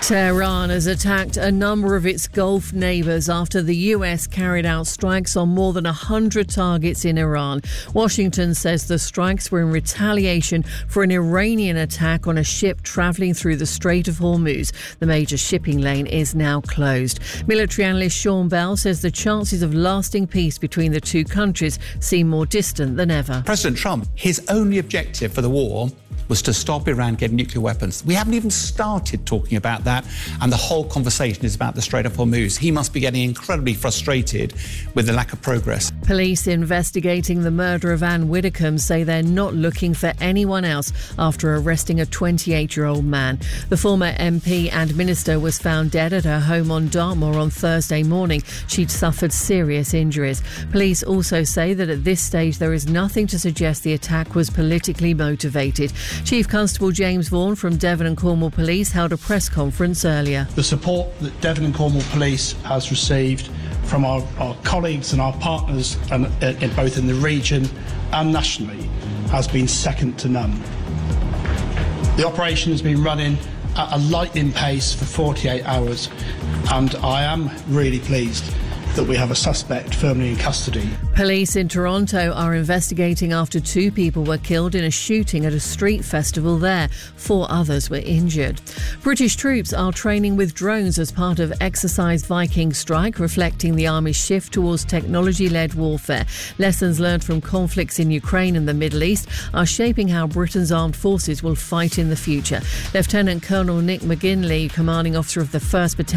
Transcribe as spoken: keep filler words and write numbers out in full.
Tehran has attacked a number of its Gulf neighbours after the U S carried out strikes on more than one hundred targets in Iran. Washington says the strikes were in retaliation for an Iranian attack on a ship travelling through the Strait of Hormuz. The major shipping lane is now closed. Military analyst Sean Bell says the chances of lasting peace between the two countries seem more distant than ever. President Trump, his only objective for the war was to stop Iran getting nuclear weapons. We haven't even started talking about that, and the whole conversation is about the Strait of Hormuz. He must be getting incredibly frustrated with the lack of progress. Police investigating the murder of Anne Widdecombe say they're not looking for anyone else after arresting a twenty-eight-year-old man. The former M P and minister was found dead at her home on Dartmoor on Thursday morning. She'd suffered serious injuries. Police also say that at this stage there is nothing to suggest the attack was politically motivated. Chief Constable James Vaughan from Devon and Cornwall Police held a press conference earlier. The support that Devon and Cornwall Police has received from our, our colleagues and our partners, and uh, in both in the region and nationally, has been second to none. The operation has been running at a lightning pace for forty-eight hours, and I am really pleased that we have a suspect firmly in custody. Police in Toronto are investigating after two people were killed in a shooting at a street festival there. Four others were injured. British troops are training with drones as part of Exercise Viking Strike, reflecting the Army's shift towards technology-led warfare. Lessons learned from conflicts in Ukraine and the Middle East are shaping how Britain's armed forces will fight in the future. Lieutenant Colonel Nick McGinley, commanding officer of the first Battalion